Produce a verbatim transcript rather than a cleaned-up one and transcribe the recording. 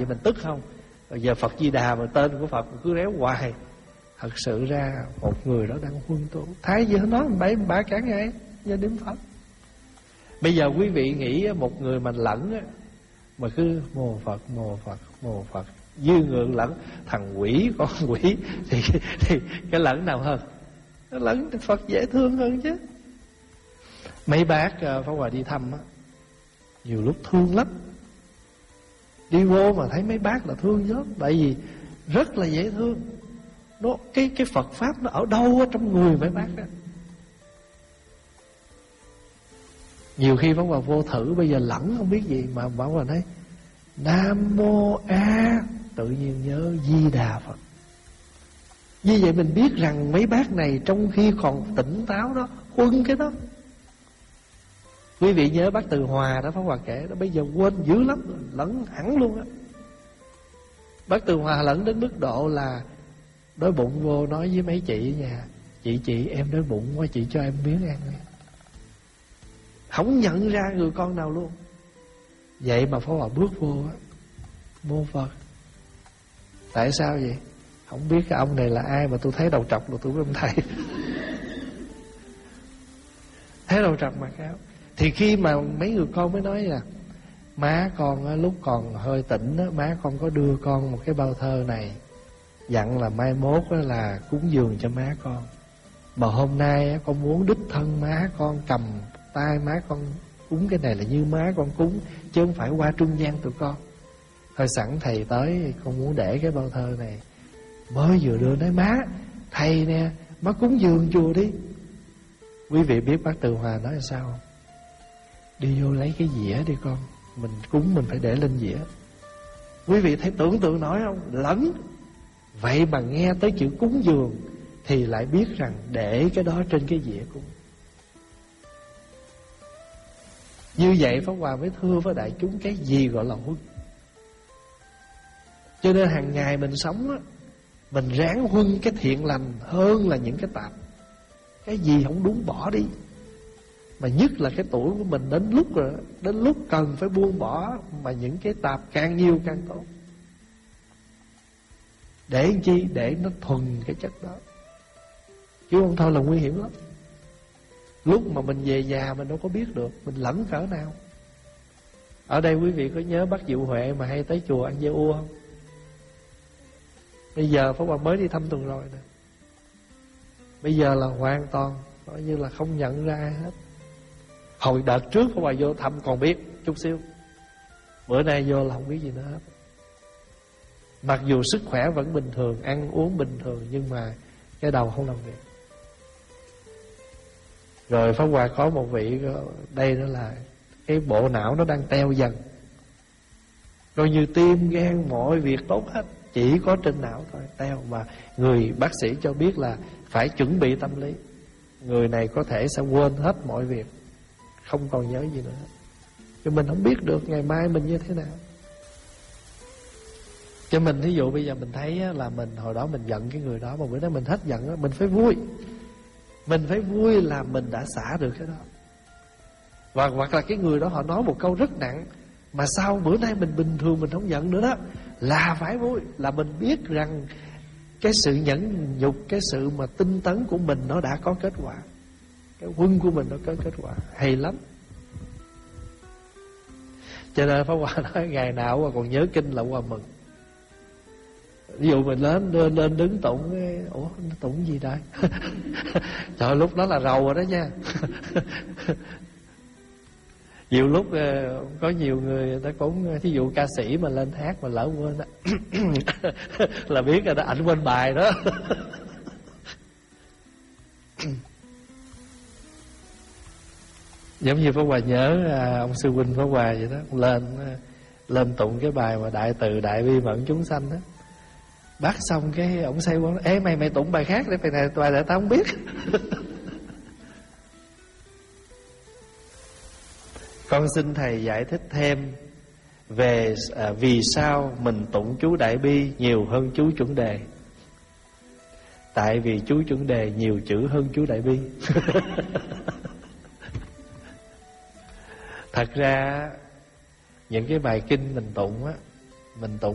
thì mình tức không? Bây giờ Phật Di Đà mà tên của Phật cứ réo hoài. Thật sự ra một người đó đang huân tu. Thái gì nói bảy ba cả ngày do niệm Phật. Bây giờ quý vị nghĩ một người mà lẫn mà cứ mô Phật, mô Phật, mô Phật, dư ngượng lẫn thằng quỷ, con quỷ, thì, thì cái lẫn nào hơn? Cái lẫn Phật dễ thương hơn chứ. Mấy bác Pháp Hòa đi thăm á, nhiều lúc thương lắm. Đi vô mà thấy mấy bác là thương lắm. Tại vì rất là dễ thương. Nó, cái, cái Phật Pháp nó ở đâu ở trong người mấy bác đó. Nhiều khi Pháp Hòa vô thử, bây giờ lẫn không biết gì mà Pháp Hòa nói Nam Mô A, tự nhiên nhớ Di Đà Phật. Như vậy mình biết rằng mấy bác này trong khi còn tỉnh táo đó huân cái đó. Quý vị nhớ bác Từ Hòa đó, Pháp Hòa kể đó, bây giờ quên dữ lắm, lẫn hẳn luôn á. Bác Từ Hòa lẫn đến mức độ là đói bụng vô nói với mấy chị ở nhà: Chị chị em đói bụng quá, chị cho em miếng ăn đi. Không nhận ra người con nào luôn. Vậy mà Pháp Hòa bước vô á, mô Phật. Tại sao vậy? Không biết cái ông này là ai mà tôi thấy đầu trọc rồi tôi cũng không thấy. Thấy đầu trọc mà cáo. Thì khi mà mấy người con mới nói là má con lúc còn hơi tỉnh á, má con có đưa con một cái bao thơ này, dặn là mai mốt là cúng dường cho má con. Mà hôm nay con muốn đích thân má con cầm tay má con cúng cái này là như má con cúng, chứ không phải qua trung gian tụi con. Thôi sẵn thầy tới, con muốn để cái bao thơ này. Mới vừa đưa nói má, thầy nè, má cúng dường chùa đi. Quý vị biết bác Từ Hòa nói là sao không? Đi vô lấy cái dĩa đi con, mình cúng mình phải để lên dĩa. Quý vị thấy tưởng tượng nổi không? Lẫn. Vậy mà nghe tới chữ cúng dường thì lại biết rằng để cái đó trên cái dĩa cúng. Như vậy Pháp Hòa mới thưa với đại chúng cái gì gọi là huân. Cho nên hàng ngày mình sống á, mình ráng huân cái thiện lành hơn là những cái tạp. Cái gì không đúng bỏ đi. Mà nhất là cái tuổi của mình đến lúc rồi, đến lúc cần phải buông bỏ. Mà những cái tạp càng nhiều càng tốt. Để làm chi? Để nó thuần cái chất đó. Chứ không thôi là nguy hiểm lắm. Lúc mà mình về già mình đâu có biết được mình lẫn cỡ nào. Ở đây quý vị có nhớ bác Diệu Huệ mà hay tới chùa ăn dê ua không? Bây giờ Pháp Hòa mới đi thăm tuần rồi nè. Bây giờ là hoàn toàn coi như là không nhận ra ai hết. Hồi đợt trước Pháp Hòa vô thăm còn biết chút xíu, bữa nay vô là không biết gì nữa hết. Mặc dù sức khỏe vẫn bình thường, ăn uống bình thường, nhưng mà cái đầu không làm việc. Rồi Pháp Hòa có một vị, đây đó là cái bộ não nó đang teo dần. Coi như tim, gan, mọi việc tốt hết, chỉ có trên não thôi teo. Mà người bác sĩ cho biết là phải chuẩn bị tâm lý. Người này có thể sẽ quên hết mọi việc, không còn nhớ gì nữa. Chứ mình không biết được ngày mai mình như thế nào. Cho mình ví dụ bây giờ mình thấy là mình hồi đó mình giận cái người đó, mà bữa nay mình hết giận, mình phải vui. Mình phải vui là mình đã xả được cái đó. Và hoặc là cái người đó họ nói một câu rất nặng, mà sau bữa nay mình bình thường, mình không giận nữa đó, là phải vui. Là mình biết rằng cái sự nhẫn nhục, cái sự mà tinh tấn của mình nó đã có kết quả. Cái huân của mình nó có kết quả. Hay lắm. Cho nên Pháp Hòa nói ngày nào mà còn nhớ kinh là Hòa mừng. Ví dụ mình lên lên, lên đứng tụng cái, ủa tụng gì đây? Trời, lúc đó là rầu rồi đó nha. Nhiều lúc có nhiều người, người ta cũng, thí dụ ca sĩ mà lên hát mà lỡ quên đó, là biết rồi đó, ảnh quên bài đó. Giống như Pháp Hòa nhớ ông sư huynh Pháp Hòa vậy đó, lên lên tụng cái bài mà đại từ đại bi mẫn chúng sanh đó. Bác xong cái ông say quá, ê mày mày tụng bài khác để bài này bài này tao không biết. Con xin thầy giải thích thêm về à, vì sao mình tụng chú đại bi nhiều hơn chú chuẩn đề. Tại vì chú chuẩn đề nhiều chữ hơn chú đại bi. Thật ra những cái bài kinh mình tụng á, mình tụng